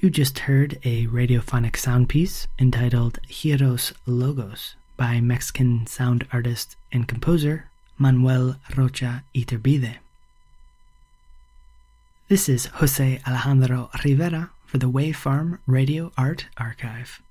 You just heard a radiophonic sound piece entitled Giros Logos by Mexican sound artist and composer Manuel Rocha Iturbide. This is Jose Alejandro Rivera for the Wavefarm Radio Art Archive.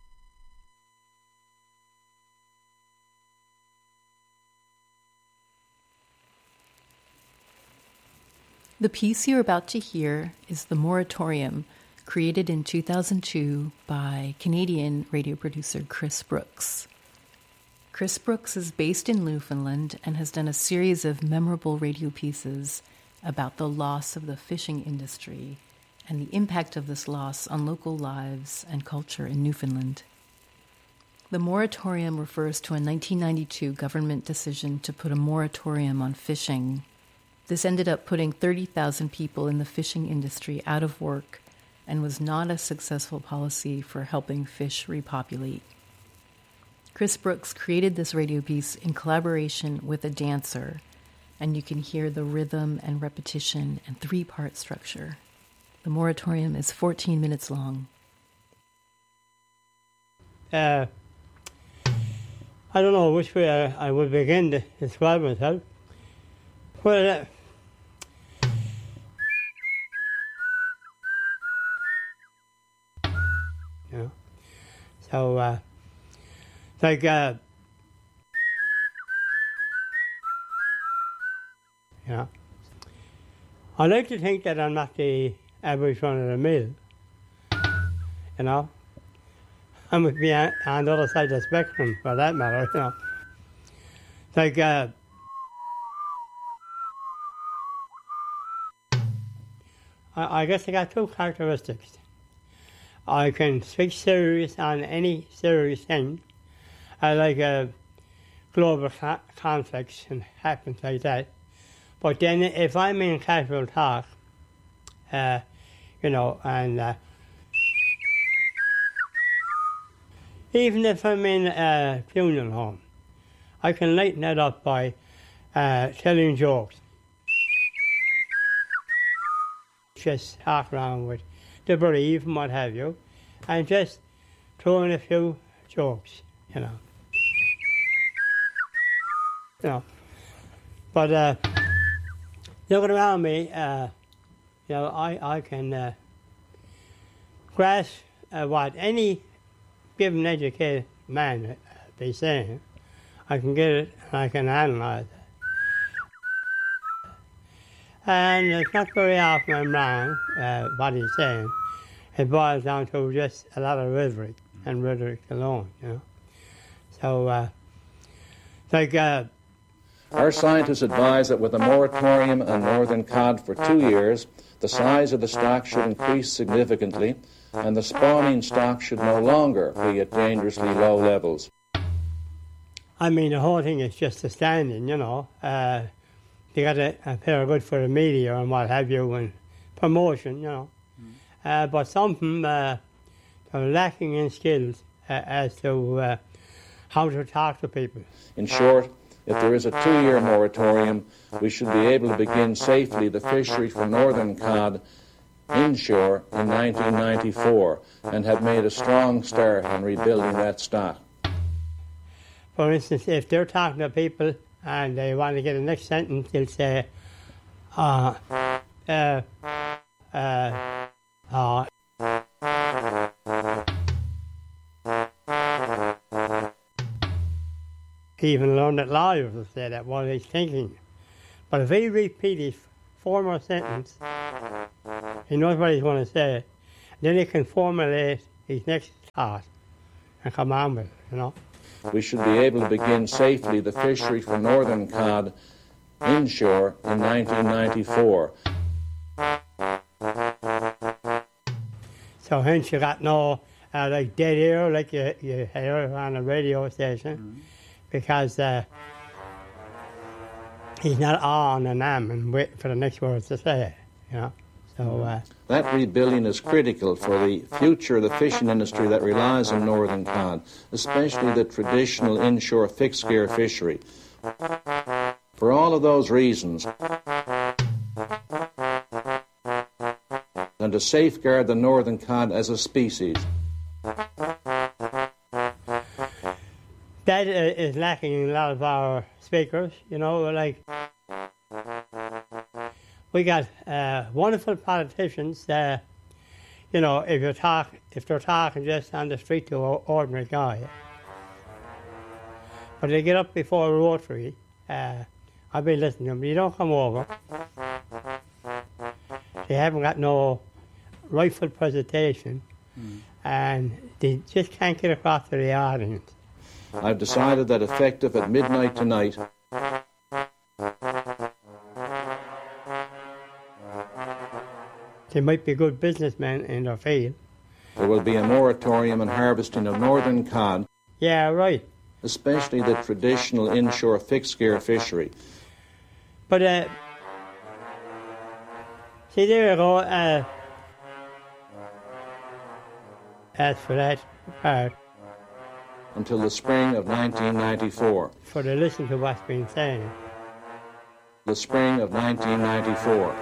The piece you're about to hear is The Moratorium, created in 2002 by Canadian radio producer Chris Brooks. Chris Brooks is based in Newfoundland and has done a series of memorable radio pieces about the loss of the fishing industry and the impact of this loss on local lives and culture in Newfoundland. The moratorium refers to a 1992 government decision to put a moratorium on fishing. This ended up putting 30,000 people in the fishing industry out of work and was not a successful policy for helping fish repopulate. Chris Brooks created this radio piece in collaboration with a dancer, and you can hear the rhythm and repetition and three-part structure. The moratorium is 14 minutes long. I don't know which way I would begin to describe myself. Well, so, like, I like to think that I'm not the average one of the mill, I would be on the other side of the spectrum, for that matter, Like, I guess I got two characteristics. I can speak serious on any serious thing. I like global conflicts and happens like that. But then if I'm in casual talk, and even if I'm in a funeral home, I can lighten that up by telling jokes. Just talk around with the bereaved and what have you, and just throw in a few jokes, But looking around me, I can grasp what any given educated man be saying. I can get it and I can analyze it. And it's not very often I'm wrong what he's saying. It boils down to just a lot of rhetoric and rhetoric alone, So, our scientists advise that with a moratorium on northern cod for 2 years, the size of the stock should increase significantly, and the spawning stock should no longer be at dangerously low levels. I mean, the whole thing is just a standing, They got to appear good for the media and what have you, and promotion, But something they're lacking in skills as to how to talk to people. In short, if there is a 2-year moratorium, we should be able to begin safely the fishery for northern cod inshore in 1994 and have made a strong start on rebuilding that stock. For instance, if they're talking to people and they want to get the next sentence, they'll say, He even learned that lawyers will say that while he's thinking. But if he repeats his former sentence, he knows what he's going to say, then he can formulate his next thought and come on with it, We should be able to begin safely the fishery for northern cod inshore in 1994. So hence you got no like dead air like you hear on a radio station, because he's not on and and waiting for the next words to say, So that rebuilding is critical for the future of the fishing industry that relies on northern cod, especially the traditional inshore fixed gear fishery. For all of those reasons, and to safeguard the northern cod as a species. That is lacking in a lot of our speakers, you know, like we got wonderful politicians that, you know, if they're talking just on the street to an ordinary guy, but they get up before a rotary, I've been listening to them, you don't come over, they haven't got no rightful presentation, and they just can't get across to the audience. I've decided that effective at midnight tonight, they might be good businessmen in their field. there will be a moratorium on harvesting of northern cod, Yeah, right. especially the traditional inshore fixed-gear fishery. But, see, there you go. As for that part, Until the spring of 1994. for to listen to what's been saying. The spring of 1994.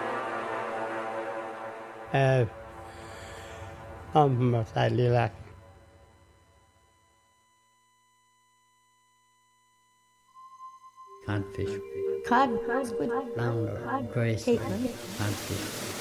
I'm sadly lacking. Codfish, Cod, squid, flounder, gray, Caitlin. codfish.